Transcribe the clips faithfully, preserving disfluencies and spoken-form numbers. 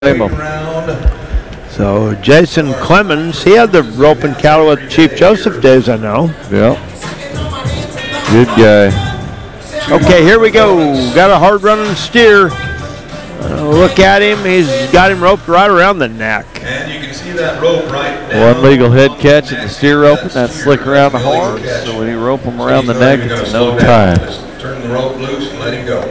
So Jason Clemens, he had the rope and cattle at Chief Joseph days, I know. Yeah. Good guy. Okay, here we go. Got a hard running steer. Uh, look at him. He's got him roped right around the neck. And you can see that rope right down. One legal head catch and the steer rope, and that's slick around the horns. So when you rope him around the neck, it's no time. Just turn the rope loose and let him go.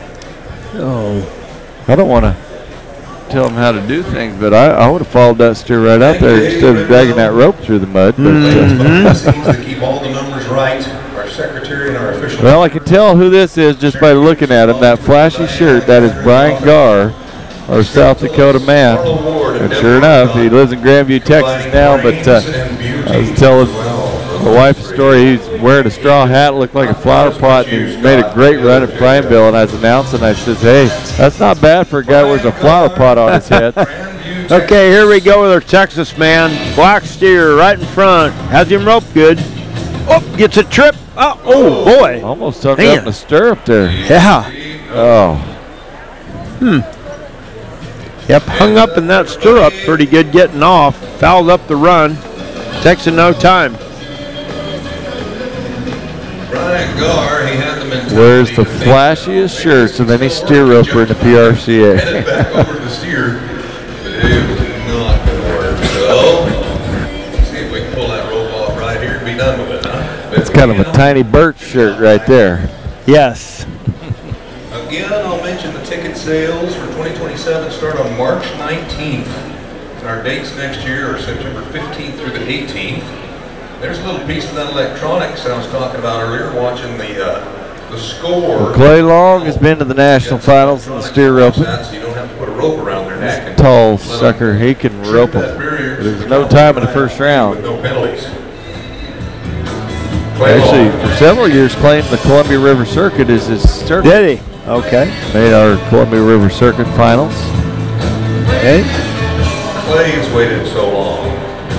Oh, I don't want to tell him how to do things, but I, I would have followed that steer right out there instead of dragging that rope through the mud. But, mm-hmm. To keep all the numbers right, our secretary and our officials. Well, I can tell who this is just by looking at him. That flashy shirt, that is Brian Garr, our South Dakota man. And sure enough, he lives in Grandview, Texas now, but uh, I was telling my wife a story. He's wearing a straw hat, looked like a flower pot, and he made a great run at Prineville. And I was announcing, I says, hey, that's not bad for a guy who wears a flower pot on his head. Okay, here we go with our Texas man. Black steer right in front. Has him roped good. Oh, gets a trip. Oh, oh boy. Almost tucked up in the stirrup there. Yeah. Oh. Hmm. Yep, hung up in that stirrup pretty good getting off. Fouled up the run. Takes in no time. Brian Garr, he had the mentality. Wears the flashiest shirts of any steer roper in the P R C A. Headed back over to the steer, but it was not going to work. So, let's see if we can pull that rope off right here and be done with it, huh? It's kind of a tiny Birch shirt right there. Yes. Again, I'll mention the ticket sales for twenty twenty-seven start on March nineteenth. And our dates next year are September fifteenth through the eighteenth. There's a little piece of that electronics I was talking about earlier, watching the uh, the score. Well, Clay Long has been to the national finals in the steer roping. So you don't have to put a rope around their neck. And tall sucker, he can rope them. There's no time in the first round. With no penalties. Actually, for several years, claimed the Columbia River Circuit is his circuit. Did he? Okay. Made our Columbia River Circuit finals. Okay. Clay's waited so long.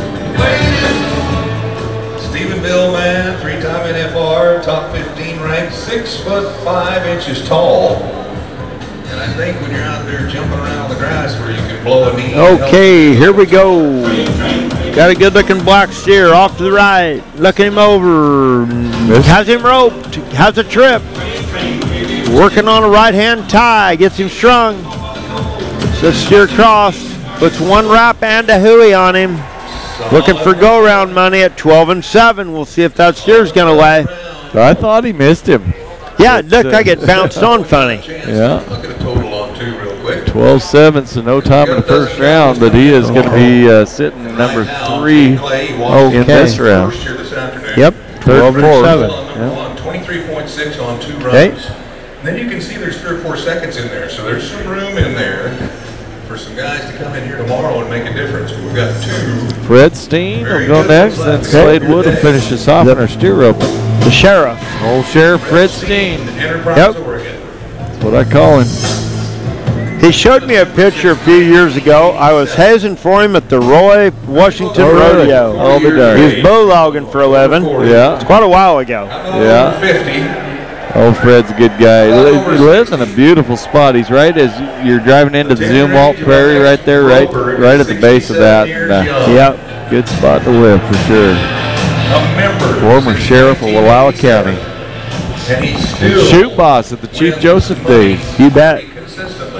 Stephenville man, three-time N F R, top fifteen ranked, six foot five inches tall. And I think when you're out there jumping around on the grass where you can blow a knee. Okay, here we go. Got a good-looking black steer off to the right. Looking him over. Has him roped. Has a trip. Working on a right-hand tie. Gets him strung. So steer across. Puts one wrap and a hooey on him. Looking for go-around money at twelve and seven. We'll see if that steer's going to lay. I thought he missed him. Yeah, it looked like it bounced on funny. Yeah. Look at a total on two real quick. twelve seven, so no time in the first round, but he is going to be uh, sitting number three in this round. Yep, twelve and seven. Yep. twenty-three point six on two runs. Okay. And then you can see there's three or four seconds in there, so there's some room in there for some guys to come in here tomorrow and make a difference. We've got two. Fred Steen will go next, then Slade Wood will finish us off in our steer rope. The sheriff. Old Sheriff Fred Steen. Enterprise, Yep. Oregon. That's what I call him. He showed me a picture a few years ago. I was hazing for him at the Roy Washington Oh, really? Rodeo. I'll be darned. He was bulldogging for a living. Yeah. It's quite a while ago. Yeah. fifty. Oh, Fred's a good guy. He lives in a beautiful spot. He's right as you're driving into the Zumwalt Prairie right there, right right at the base of that. And, uh, Yep. good spot to live for sure. A member. Former sheriff of Wallowa County. And he's still Shoot boss at the Chief Joseph days. You bet. consistently.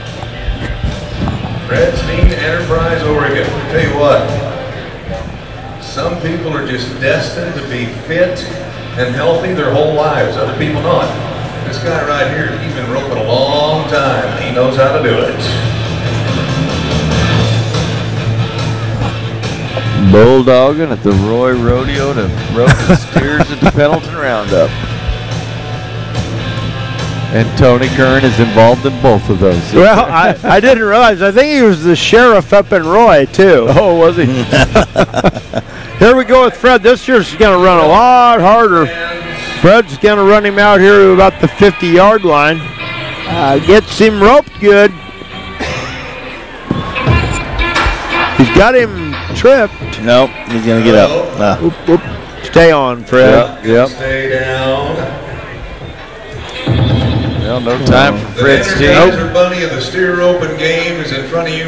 Fred Steen, Enterprise, Oregon. Tell you what, some people are just destined to be fit and healthy their whole lives. Other people not. This guy right here, he's been roping a long time. He knows how to do it. Bulldogging at the Roy Rodeo to rope the steers at the Pendleton Roundup. And Tony Kern is involved in both of those. Well, I, I didn't realize. I think he was the sheriff up in Roy, too. Oh, was he? Here we go with Fred. This year's going to run a lot harder. Fred's going to run him out here to about the fifty-yard line. Uh, gets him roped good. He's got him tripped. Nope, he's going to get up. Uh, Oop, oop. Stay on, Fred. Yep, yep. Stay down. Well, Well, no time for The Fred's team. Energizer Bunny of the steer open game is in front of you.